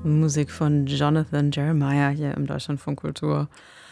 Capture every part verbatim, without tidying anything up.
Musik von Jonathan Jeremiah hier im Deutschlandfunk Kultur.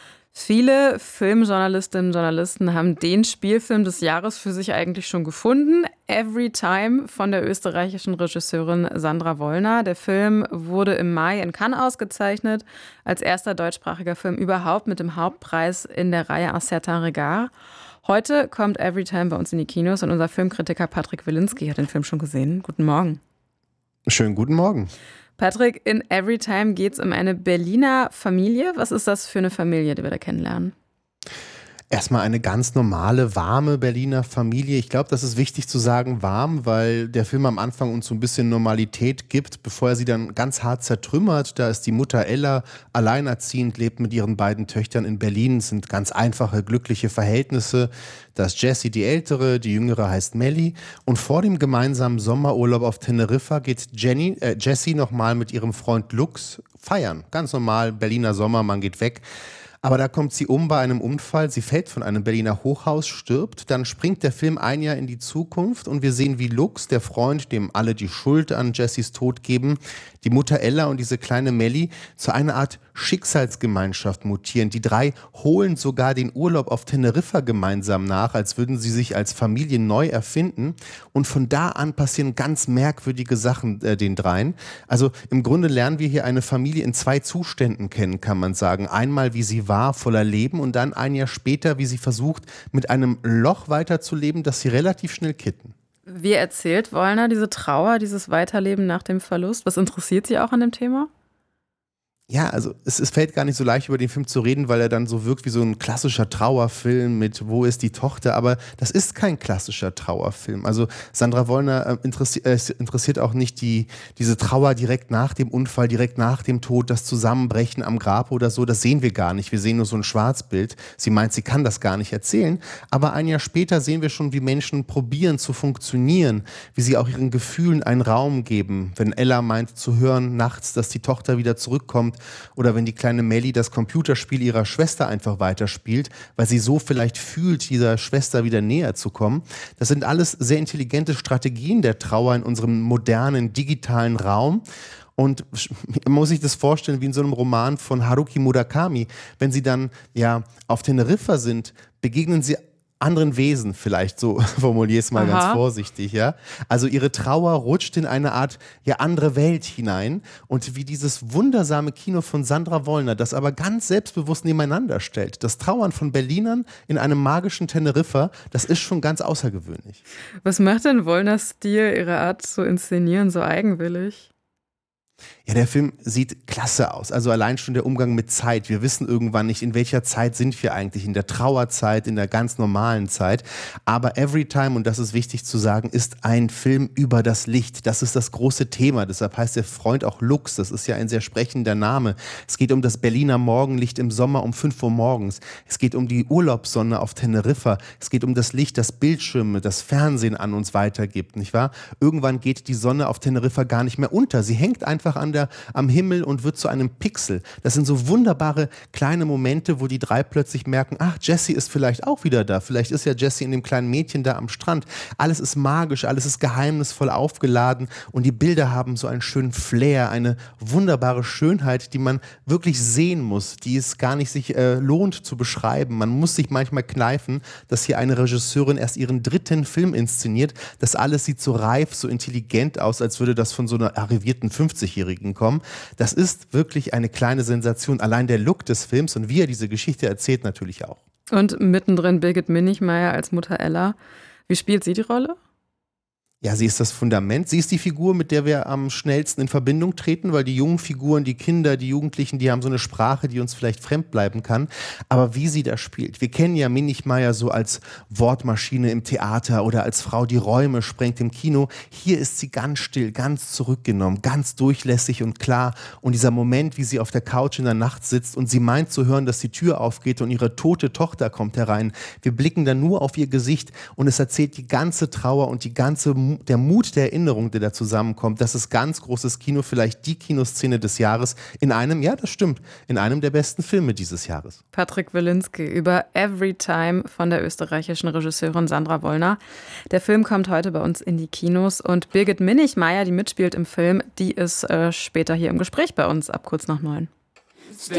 Viele Filmjournalistinnen und Journalisten haben den Spielfilm des Jahres für sich eigentlich schon gefunden. Every Time von der österreichischen Regisseurin Sandra Wollner. Der Film wurde im Mai in Cannes ausgezeichnet, als erster deutschsprachiger Film überhaupt mit dem Hauptpreis in der Reihe Un certain regard. Heute kommt Every Time bei uns in die Kinos und unser Filmkritiker Patrick Wilinski hat den Film schon gesehen. Guten Morgen. Schönen guten Morgen. Patrick, in Every Time geht es um eine Berliner Familie. Was ist das für eine Familie, die wir da kennenlernen? Erstmal eine ganz normale, warme Berliner Familie. Ich glaube, das ist wichtig zu sagen, warm, weil der Film am Anfang uns so ein bisschen Normalität gibt, bevor er sie dann ganz hart zertrümmert. Da ist die Mutter Ella alleinerziehend, lebt mit ihren beiden Töchtern in Berlin. Es sind ganz einfache, glückliche Verhältnisse. Da ist Jessie die Ältere, die Jüngere heißt Melly. Und vor dem gemeinsamen Sommerurlaub auf Teneriffa geht Jenny, äh, Jessie nochmal mit ihrem Freund Lux feiern. Ganz normal, Berliner Sommer, man geht weg. Aber da kommt sie um bei einem Unfall, sie fällt von einem Berliner Hochhaus, stirbt, dann springt der Film ein Jahr in die Zukunft und wir sehen, wie Lux, der Freund, dem alle die Schuld an Jessies Tod geben, die Mutter Ella und diese kleine Melly zu einer Art Schicksalsgemeinschaft mutieren. Die drei holen sogar den Urlaub auf Teneriffa gemeinsam nach, als würden sie sich als Familie neu erfinden. Und von da an passieren ganz merkwürdige Sachen äh, den dreien. Also im Grunde lernen wir hier eine Familie in zwei Zuständen kennen, kann man sagen. Einmal, wie sie war, voller Leben, und dann ein Jahr später, wie sie versucht, mit einem Loch weiterzuleben, das sie relativ schnell kitten. Wie erzählt Wollner diese Trauer, dieses Weiterleben nach dem Verlust? Was interessiert Sie auch an dem Thema? Ja, also es, es fällt gar nicht so leicht, über den Film zu reden, weil er dann so wirkt wie so ein klassischer Trauerfilm mit Wo ist die Tochter? Aber das ist kein klassischer Trauerfilm. Also Sandra Wollner äh, interessi- äh, interessiert auch nicht die, diese Trauer direkt nach dem Unfall, direkt nach dem Tod, das Zusammenbrechen am Grab oder so. Das sehen wir gar nicht. Wir sehen nur so ein Schwarzbild. Sie meint, sie kann das gar nicht erzählen. Aber ein Jahr später sehen wir schon, wie Menschen probieren zu funktionieren, wie sie auch ihren Gefühlen einen Raum geben. Wenn Ella meint zu hören nachts, dass die Tochter wieder zurückkommt, oder wenn die kleine Melly das Computerspiel ihrer Schwester einfach weiterspielt, weil sie so vielleicht fühlt, dieser Schwester wieder näher zu kommen. Das sind alles sehr intelligente Strategien der Trauer in unserem modernen, digitalen Raum. Und man muss sich das vorstellen wie in so einem Roman von Haruki Murakami. Wenn sie dann ja auf Teneriffa sind, begegnen sie anderen Wesen, vielleicht, so formuliere ich es mal Aha. ganz vorsichtig, ja. Also ihre Trauer rutscht in eine Art, ja, andere Welt hinein, und wie dieses wundersame Kino von Sandra Wollner, das aber ganz selbstbewusst nebeneinander stellt. Das Trauern von Berlinern in einem magischen Teneriffa, das ist schon ganz außergewöhnlich. Was macht denn Wollners Stil, ihre Art zu inszenieren, so eigenwillig? Ja, der Film sieht klasse aus. Also allein schon der Umgang mit Zeit. Wir wissen irgendwann nicht, in welcher Zeit sind wir eigentlich. In der Trauerzeit, in der ganz normalen Zeit. Aber Every Time, und das ist wichtig zu sagen, ist ein Film über das Licht. Das ist das große Thema. Deshalb heißt der Freund auch Lux. Das ist ja ein sehr sprechender Name. Es geht um das Berliner Morgenlicht im Sommer um fünf Uhr morgens. Es geht um die Urlaubssonne auf Teneriffa. Es geht um das Licht, das Bildschirme, das Fernsehen an uns weitergibt, nicht wahr? Irgendwann geht die Sonne auf Teneriffa gar nicht mehr unter. Sie hängt einfach an der, am Himmel und wird zu einem Pixel. Das sind so wunderbare kleine Momente, wo die drei plötzlich merken, ach, Jessie ist vielleicht auch wieder da. Vielleicht ist ja Jessie in dem kleinen Mädchen da am Strand. Alles ist magisch, alles ist geheimnisvoll aufgeladen, und die Bilder haben so einen schönen Flair, eine wunderbare Schönheit, die man wirklich sehen muss, die es gar nicht sich äh, lohnt zu beschreiben. Man muss sich manchmal kneifen, dass hier eine Regisseurin erst ihren dritten Film inszeniert. Das alles sieht so reif, so intelligent aus, als würde das von so einer arrivierten fünfzigjährigen kommen. Das ist wirklich eine kleine Sensation. Allein der Look des Films und wie er diese Geschichte erzählt, natürlich auch. Und mittendrin Birgit Minichmeier als Mutter Ella. Wie spielt sie die Rolle? Ja, sie ist das Fundament. Sie ist die Figur, mit der wir am schnellsten in Verbindung treten, weil die jungen Figuren, die Kinder, die Jugendlichen, die haben so eine Sprache, die uns vielleicht fremd bleiben kann. Aber wie sie das spielt. Wir kennen ja Minichmeier so als Wortmaschine im Theater oder als Frau, die Räume sprengt im Kino. Hier ist sie ganz still, ganz zurückgenommen, ganz durchlässig und klar. Und dieser Moment, wie sie auf der Couch in der Nacht sitzt und sie meint zu hören, dass die Tür aufgeht und ihre tote Tochter kommt herein. Wir blicken dann nur auf ihr Gesicht und es erzählt die ganze Trauer und die ganze der Mut der Erinnerung, der da zusammenkommt, das ist ganz großes Kino, vielleicht die Kinoszene des Jahres in einem, ja, das stimmt, in einem der besten Filme dieses Jahres. Patrick Wilinski über Every Time von der österreichischen Regisseurin Sandra Wollner. Der Film kommt heute bei uns in die Kinos und Birgit Minichmeier, die mitspielt im Film, die ist äh, später hier im Gespräch bei uns ab kurz nach neun.